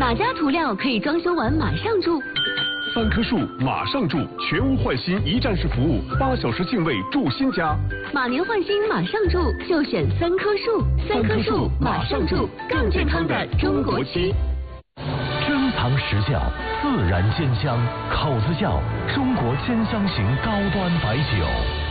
哪家涂料可以装修完马上住 ？3棵树马上住，全屋换新一站式服务，8小时净位住新家。 马年换新马上住，就选3棵树。3棵树马上住，更健康的中国区。 珍藏实窖，自然鲜香，口子窖，中国鲜香型高端白酒。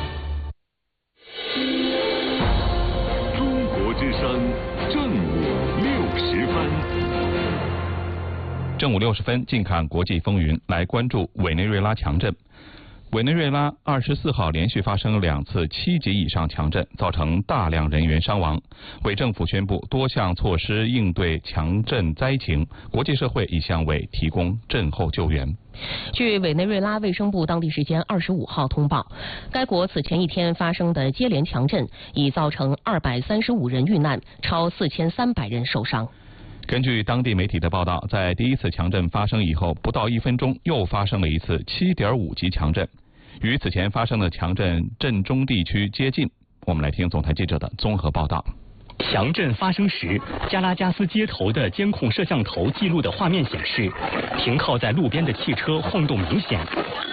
中国之声，正午60分。 正午60分，近看国际风云，来关注委内瑞拉强震。委内瑞拉24号连续发生2次7级以上强震，造成大量人员伤亡。委政府宣布多项措施应对强震灾情，国际社会已向委提供震后救援。 据委内瑞拉卫生部当地时间25号通报，该国此前一天发生的接连强震已造成235人遇难，超4300人受伤。 根据当地媒体的报道，在第一次强震发生以后，不到1分钟又发生了一次7.5级强震，与此前发生的强震震中地区接近。我们来听总台记者的综合报道。 强震发生时，加拉加斯街头的监控摄像头记录的画面显示，停靠在路边的汽车晃动明显。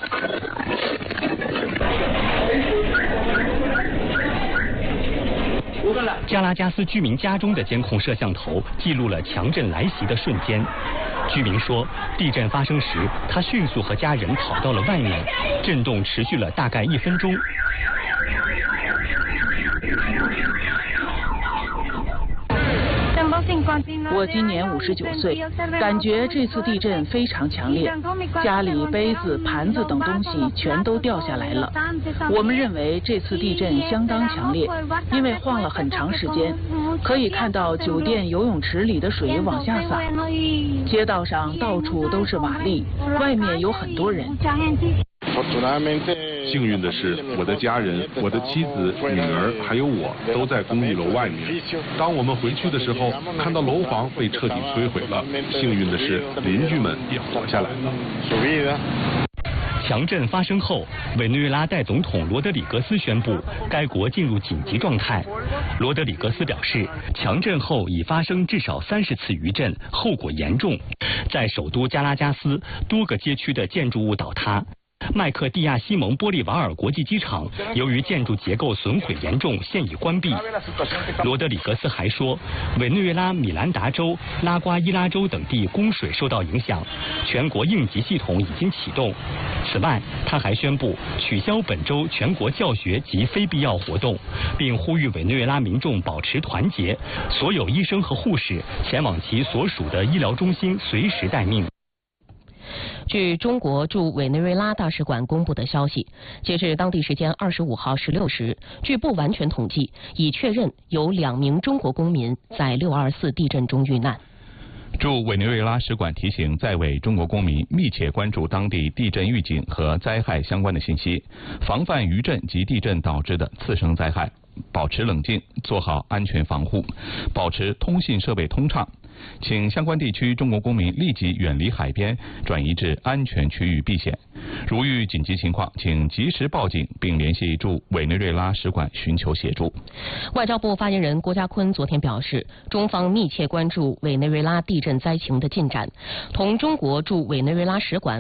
加拉加斯居民家中的监控摄像头记录了强震来袭的瞬间。居民说，地震发生时，他迅速和家人跑到了外面，震动持续了大概1分钟。 我今年59岁，感觉这次地震非常强烈，家里杯子、盘子等东西全都掉下来了。我们认为这次地震相当强烈，因为晃了很长时间，可以看到酒店游泳池里的水往下洒，街道上到处都是瓦砾，外面有很多人。 幸运的是，我的家人、我的妻子、女儿还有我都在公寓楼外面。当我们回去的时候，看到楼房被彻底摧毁了。幸运的是，邻居们也活下来了。 强震发生后，委内瑞拉代总统罗德里格斯宣布该国进入紧急状态。罗德里格斯表示，强震后已发生至少30次余震，后果严重。在首都加拉加斯，多个街区的建筑物倒塌。麦克蒂亚西蒙波利瓦尔国际机场由于建筑结构损毁严重，现已关闭。罗德里格斯还说，委内瑞拉米兰达州、拉瓜伊拉州等地供水受到影响，全国应急系统已经启动。此外，他还宣布取消本周全国教学及非必要活动，并呼吁委内瑞拉民众保持团结，所有医生和护士前往其所属的医疗中心随时待命。 据中国驻委内瑞拉大使馆公布的消息，截至当地时间25号16时，据不完全统计，已确认有2名中国公民在624地震中遇难。 驻委内瑞拉使馆提醒在委中国公民密切关注当地地震预警和灾害相关的信息，防范余震及地震导致的次生灾害，保持冷静，做好安全防护，保持通信设备通畅。请相关地区中国公民立即远离海边，转移至安全区域避险。如遇紧急情况，请及时报警，并联系驻委内瑞拉使馆寻求协助。 外交部发言人郭家坤昨天表示，中方密切关注委内瑞拉地震灾情的进展，同中国驻委内瑞拉使馆